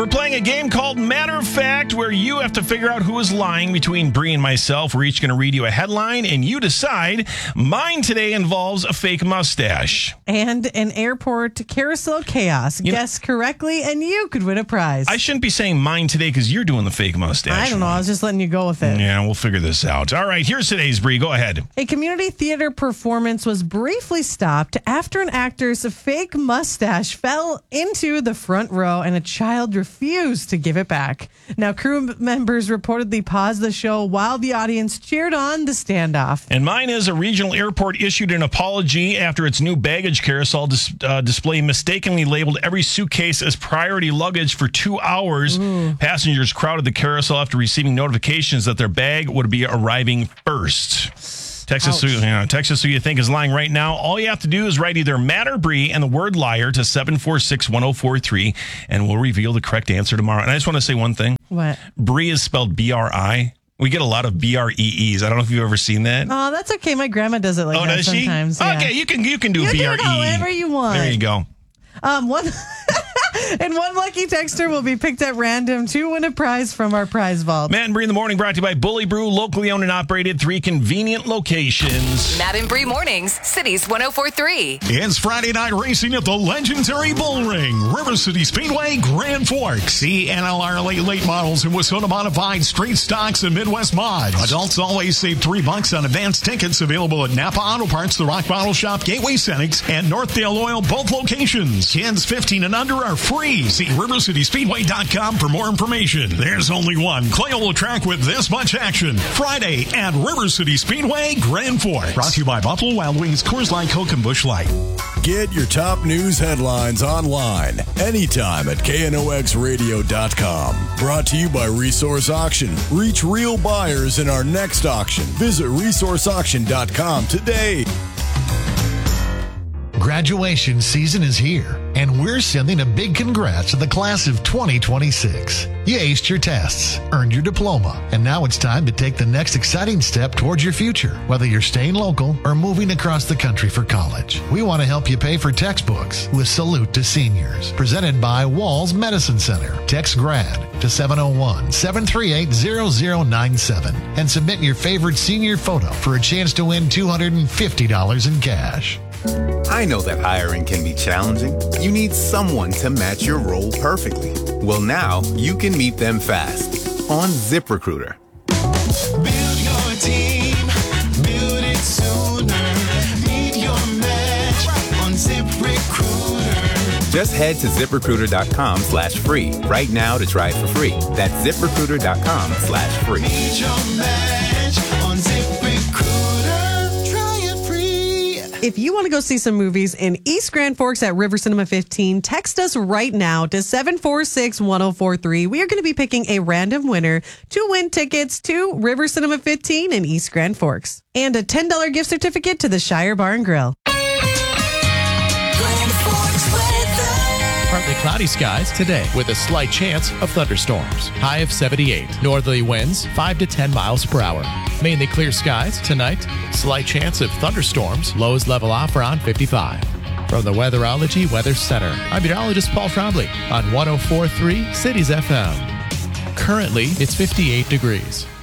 We're playing a game called Matter of Fact, where you have to figure out who is lying between Bree and myself. We're each going to read you a headline, and you decide. Mine today involves a fake mustache. And an airport carousel chaos. Guess correctly, and you could win a prize. I shouldn't be saying mine today because you're doing the fake mustache. I don't know. I was just letting you go with it. Yeah, we'll figure this out. All right, here's today's, Bree. Go ahead. A community theater performance was briefly stopped after an actor's fake mustache fell into the front row and a child refused to give it back. Now, crew members reportedly paused the show while the audience cheered on the standoff. And mine is a regional airport issued an apology after its new baggage carousel display mistakenly labeled every suitcase as priority luggage for 2 hours. Passengers crowded the carousel after receiving notifications that their bag would be arriving first. Text us who you think is lying right now. All you have to do is write either Matt or Bree and the word liar to 746-1043, and we'll reveal the correct answer tomorrow. And I just want to say one thing. What? Bree is spelled B-R-I. We get a lot of B-R-E-Es. I don't know if you've ever seen that. Oh, that's okay. My grandma does it like that does sometimes. She? Yeah. Okay, you can do You B-R-E. do it however you want. There you go. One lucky texter will be picked at random to win a prize from our prize vault. Matt and Bree in the morning, brought to you by Bully Brew, locally owned and operated, 3 convenient locations. Matt and Bree mornings, Cities 104.3. It's Friday night racing at the legendary Bull Ring, River City Speedway, Grand Forks. See NLR late models and Wissota modified street stocks and Midwest mods. Adults always save $3 on advanced tickets, available at Napa Auto Parts, the Rock Bottle Shop, Gateway Cenex, and Northdale Oil, both locations. Kids 15 and under are free. See RiverCitySpeedway.com for more information. There's only one Clayola track with this much action. Friday at River City Speedway, Grand Forks. Brought to you by Buffalo Wild Wings, Coors Light, Coke, and Busch Light. Get your top news headlines online anytime at KNOXradio.com. Brought to you by Resource Auction. Reach real buyers in our next auction. Visit ResourceAuction.com today. Graduation season is here, and we're sending a big congrats to the class of 2026. You aced your tests, earned your diploma, and now it's time to take the next exciting step towards your future, whether you're staying local or moving across the country for college. We want to help you pay for textbooks with Salute to Seniors, presented by Walls Medicine Center. Text GRAD to 701-738-0097 and submit your favorite senior photo for a chance to win $250 in cash. I know that hiring can be challenging. You need someone to match your role perfectly. Well, now you can meet them fast on ZipRecruiter. Build your team, build it sooner. Meet your match on ZipRecruiter. Just head to ZipRecruiter.com/free right now to try it for free. That's ZipRecruiter.com/free. Meet your match on ZipRecruiter. If you want to go see some movies in East Grand Forks at River Cinema 15, text us right now to 746-1043. We are going to be picking a random winner to win tickets to River Cinema 15 in East Grand Forks and a $10 gift certificate to the Shire Bar and Grill. Partly cloudy skies today with a slight chance of thunderstorms. High of 78. Northerly winds 5 to 10 miles per hour. Mainly clear skies tonight. Slight chance of thunderstorms. Lows level off around 55. From the Weatherology Weather Center, I'm meteorologist Paul Trombley on 104.3 Cities FM. Currently, it's 58 degrees.